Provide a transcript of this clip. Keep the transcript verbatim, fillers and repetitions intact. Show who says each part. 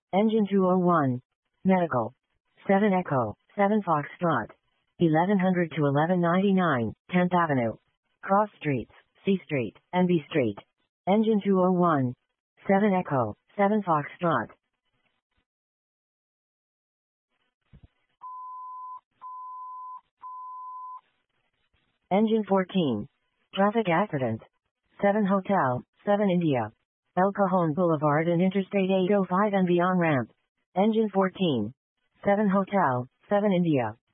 Speaker 1: Engine two oh one. Medical. seven Echo, seven Foxtrot. eleven hundred to eleven ninety-nine, tenth Avenue. Cross Streets, C Street, and B Street. Engine two oh one. seven Echo, seven Foxtrot. Engine fourteen. Traffic accident. seven Hotel, seven India. El Cajon Boulevard and Interstate eight oh five and beyond ramp. Engine fourteen. seven Hotel, seven India.